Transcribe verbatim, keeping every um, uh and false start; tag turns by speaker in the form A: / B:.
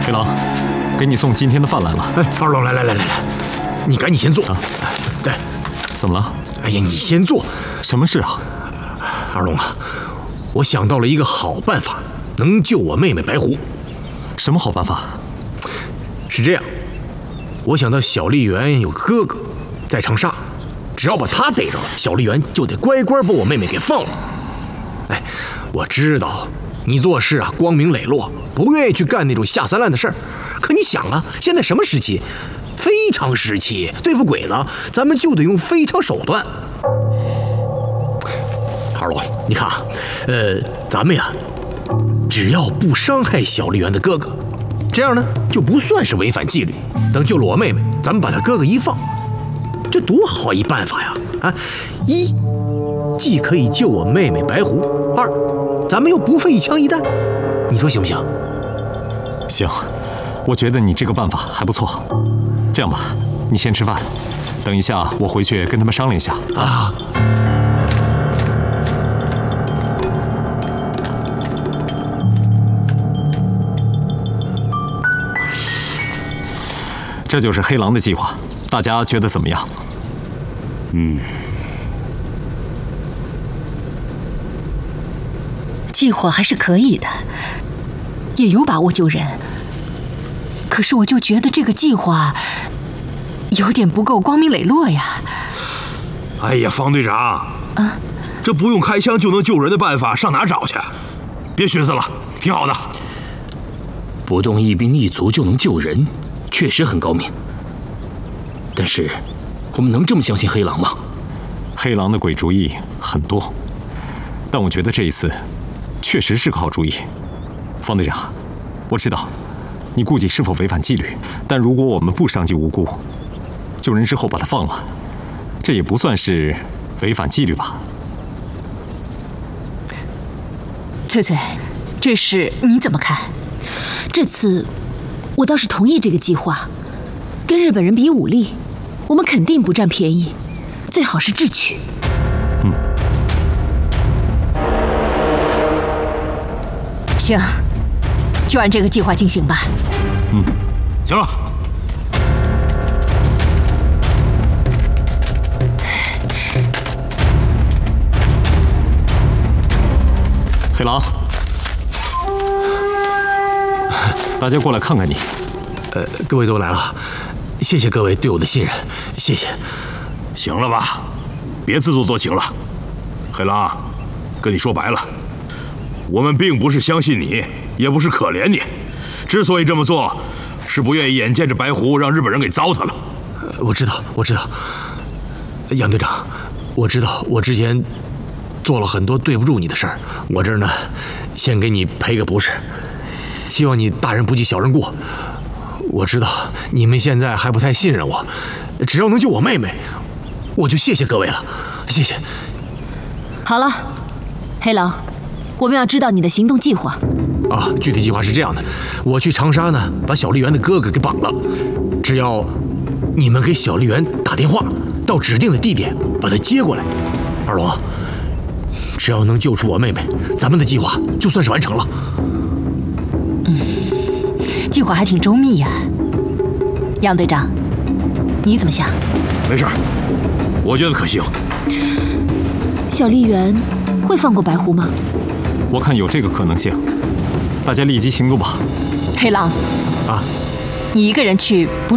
A: 黑狼，给你送今天的饭来了。
B: 哎，二龙，来来来来来，你赶紧先坐。啊，对，
A: 怎么了？
B: 哎呀，你先坐。
A: 什么事啊？
B: 二龙啊，我想到了一个好办法，能救我妹妹白狐。
A: 什么好办法？
B: 是这样，我想到小丽媛有个哥哥在长沙，只要把他逮着了，小丽媛就得乖乖把我妹妹给放了。哎，我知道你做事啊光明磊落，不愿意去干那种下三滥的事儿。可你想啊，现在什么时期？非常时期，对付鬼子，咱们就得用非常手段。二龙，你看啊，呃，咱们呀，只要不伤害小丽媛的哥哥，这样呢就不算是违反纪律。等救了我妹妹，咱们把他哥哥一放，这多好一办法呀！啊，一既可以救我妹妹白狐，二咱们又不费一枪一弹，你说行不行？
A: 行，我觉得你这个办法还不错。这样吧，你先吃饭，等一下我回去跟他们商量一下
B: 啊。
A: 这就是黑狼的计划，大家觉得怎么样？
C: 嗯，
D: 计划还是可以的，也有把握救人。可是我就觉得这个计划有点不够光明磊落呀。
C: 哎呀，方队长，
D: 啊，
C: 这不用开枪就能救人的办法上哪找去？别寻思了，挺好的。
E: 不动一兵一卒就能救人，确实很高明。但是，我们能这么相信黑狼吗？
A: 黑狼的鬼主意很多，但我觉得这一次确实是个好主意。方队长，我知道你顾忌是否违反纪律，但如果我们不伤及无辜，救人之后把他放了，这也不算是违反纪律吧？
D: 翠翠，这事你怎么看？
F: 这次我倒是同意这个计划。跟日本人比武力，我们肯定不占便宜，最好是智取。
A: 嗯，
D: 行，就按这个计划进行吧。
A: 嗯，
C: 行了。
A: 黑狼，大家过来看看你。
B: 呃，各位都来了，谢谢各位对我的信任，谢谢。
C: 行了吧，别自作多情了。黑狼，跟你说白了，我们并不是相信你，也不是可怜你，之所以这么做，是不愿意眼见着白狐让日本人给糟蹋了。
B: 呃，我知道，我知道。杨队长，我知道我之前做了很多对不住你的事儿，我这儿呢，先给你赔个不是，希望你大人不计小人过。我知道你们现在还不太信任我，只要能救我妹妹，我就谢谢各位了，谢谢。
F: 好了，黑狼，我们要知道你的行动计划。
B: 啊，具体计划是这样的，我去长沙呢，把小丽媛的哥哥给绑了，只要你们给小丽媛打电话，到指定的地点把她接过来。二龙，只要能救出我妹妹，咱们的计划就算是完成了。
D: 嗯，计划还挺周密呀。杨队长，你怎么想？
C: 没事，我觉得可行。
F: 小丽媛会放过白狐吗？
A: 我看有这个可能性，大家立即行动吧。
D: 黑狼，
B: 啊，
D: 你一个人去不